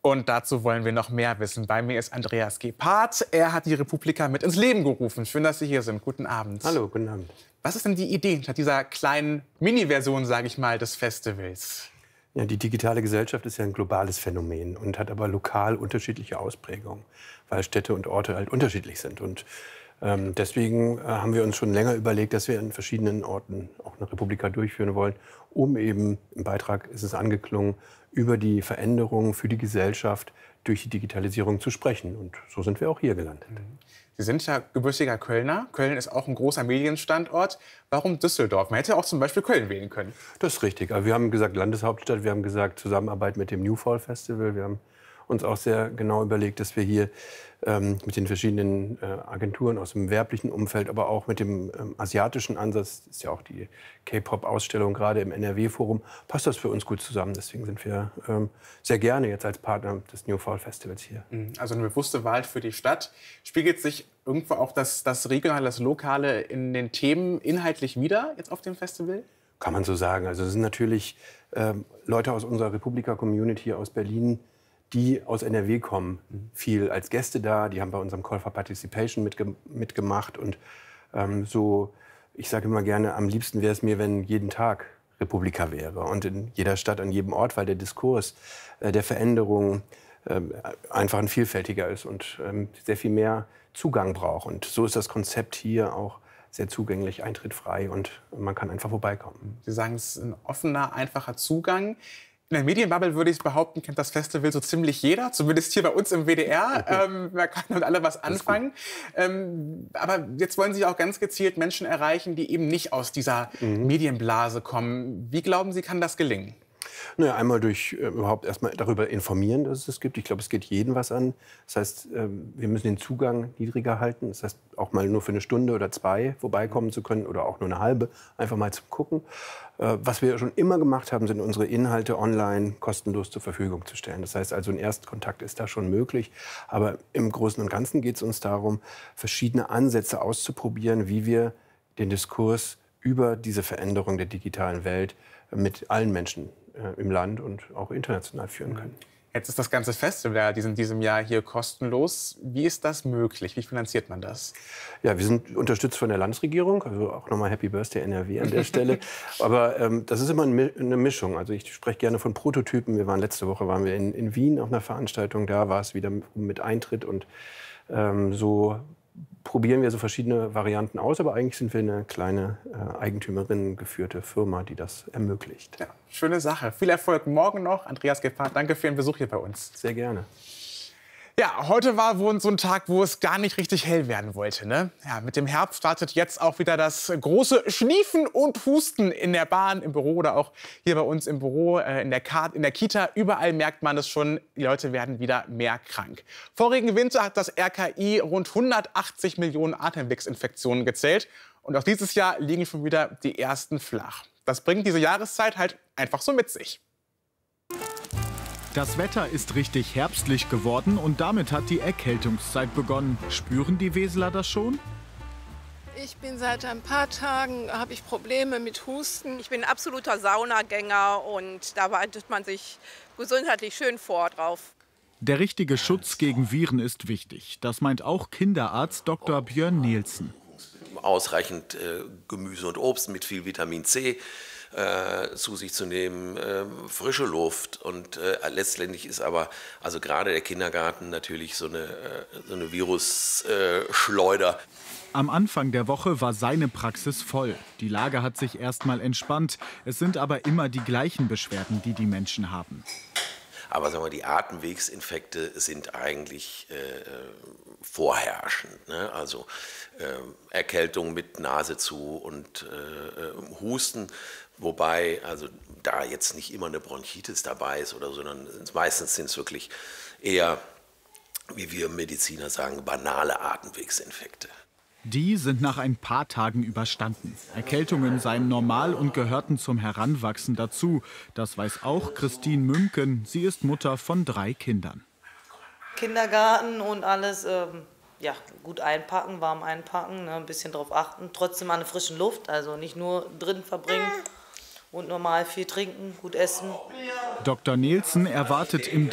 Und dazu wollen wir noch mehr wissen. Bei mir ist Andreas Gebhardt. Er hat die Republika mit ins Leben gerufen. Schön, dass Sie hier sind. Guten Abend. Hallo, guten Abend. Was ist denn die Idee hinter dieser kleinen Mini-Version, sage ich mal, des Festivals? Ja, die digitale Gesellschaft ist ja ein globales Phänomen und hat aber lokal unterschiedliche Ausprägungen, weil Städte und Orte halt unterschiedlich sind. Und deswegen haben wir uns schon länger überlegt, dass wir in verschiedenen Orten auch eine Republika durchführen wollen, um eben, im Beitrag ist es angeklungen, über die Veränderungen für die Gesellschaft durch die Digitalisierung zu sprechen. Und so sind wir auch hier gelandet. Sie sind ja gebürtiger Kölner. Köln ist auch ein großer Medienstandort. Warum Düsseldorf? Man hätte auch zum Beispiel Köln wählen können. Das ist richtig. Aber wir haben gesagt Landeshauptstadt, wir haben gesagt Zusammenarbeit mit dem New Fall Festival. Wir haben uns auch sehr genau überlegt, dass wir hier mit den verschiedenen Agenturen aus dem werblichen Umfeld, aber auch mit dem asiatischen Ansatz, das ist ja auch die K-Pop-Ausstellung gerade im NRW-Forum, passt das für uns gut zusammen. Deswegen sind wir sehr gerne jetzt als Partner des New Fall Festivals hier. Also eine bewusste Wahl für die Stadt. Spiegelt sich irgendwo auch das Regionale, das Lokale in den Themen inhaltlich wieder jetzt auf dem Festival? Kann man so sagen. Also es sind natürlich Leute aus unserer Republika-Community aus Berlin, die aus NRW kommen, viel als Gäste da. Die haben bei unserem Call for Participation mitgemacht. Und so, ich sage immer gerne, am liebsten wäre es mir, wenn jeden Tag Republika wäre. Und in jeder Stadt, an jedem Ort, weil der Diskurs der Veränderung einfach ein vielfältiger ist und sehr viel mehr Zugang braucht. Und so ist das Konzept hier auch sehr zugänglich, eintrittfrei und man kann einfach vorbeikommen. Sie sagen, es ist ein offener, einfacher Zugang. In der Medienbubble würde ich behaupten, kennt das Festival so ziemlich jeder, zumindest hier bei uns im WDR. Da kann damit alle was anfangen. Aber jetzt wollen Sie auch ganz gezielt Menschen erreichen, die eben nicht aus dieser Medienblase kommen. Wie glauben Sie, kann das gelingen? Naja, einmal durch überhaupt erstmal darüber informieren, dass es das gibt. Ich glaube, es geht jedem was an. Das heißt, wir müssen den Zugang niedriger halten. Das heißt, auch mal nur für eine Stunde oder zwei vorbeikommen zu können oder auch nur eine halbe, einfach mal zum Gucken. Was wir schon immer gemacht haben, sind unsere Inhalte online kostenlos zur Verfügung zu stellen. Das heißt also, ein Erstkontakt ist da schon möglich. Aber im Großen und Ganzen geht es uns darum, verschiedene Ansätze auszuprobieren, wie wir den Diskurs über diese Veränderung der digitalen Welt mit allen Menschen im Land und auch international führen können. Jetzt ist das ganze Festival in diesem Jahr hier kostenlos. Wie ist das möglich? Wie finanziert man das? Ja, wir sind unterstützt von der Landesregierung, also auch nochmal Happy Birthday NRW an der Stelle. Aber das ist immer eine Mischung. Also ich spreche gerne von Prototypen. Letzte Woche waren wir in Wien auf einer Veranstaltung. Da war es wieder mit Eintritt und so probieren wir so verschiedene Varianten aus, aber eigentlich sind wir eine kleine Eigentümerin geführte Firma, die das ermöglicht. Ja, schöne Sache. Viel Erfolg morgen noch. Andreas Gebhardt, danke für den Besuch hier bei uns. Sehr gerne. Ja, heute war wohl so ein Tag, wo es gar nicht richtig hell werden wollte. Ne? Ja, mit dem Herbst startet jetzt auch wieder das große Schniefen und Husten in der Bahn, im Büro oder auch hier bei uns im Büro, in der Kita. Überall merkt man es schon, die Leute werden wieder mehr krank. Vorigen Winter hat das RKI rund 180 Millionen Atemwegsinfektionen gezählt. Und auch dieses Jahr liegen schon wieder die ersten flach. Das bringt diese Jahreszeit halt einfach so mit sich. Das Wetter ist richtig herbstlich geworden und damit hat die Erkältungszeit begonnen. Spüren die Weseler das schon? Ich bin seit ein paar Tagen, habe ich Probleme mit Husten. Ich bin ein absoluter Saunagänger und da bereitet man sich gesundheitlich schön vor drauf. Der richtige Schutz gegen Viren ist wichtig. Das meint auch Kinderarzt Dr. Björn Nielsen. Ausreichend Gemüse und Obst mit viel Vitamin C zu sich zu nehmen, frische Luft und letztendlich ist aber also gerade der Kindergarten natürlich so eine Virusschleuder. Am Anfang der Woche war seine Praxis voll. Die Lage hat sich erst mal entspannt. Es sind aber immer die gleichen Beschwerden, die die Menschen haben. Aber sagen wir, die Atemwegsinfekte sind eigentlich vorherrschend. Ne? Also Erkältung mit Nase zu und Husten. Wobei also da jetzt nicht immer eine Bronchitis dabei ist oder so, sondern meistens sind es wirklich eher, wie wir Mediziner sagen, banale Atemwegsinfekte. Die sind nach ein paar Tagen überstanden. Erkältungen seien normal und gehörten zum Heranwachsen dazu. Das weiß auch Christine Mümken. Sie ist Mutter von 3 Kindern. Kindergarten und alles, ja, gut einpacken, warm einpacken, ne, ein bisschen drauf achten. Trotzdem an der frischen Luft, also nicht nur drin verbringen und normal viel trinken, gut essen. Dr. Nielsen erwartet im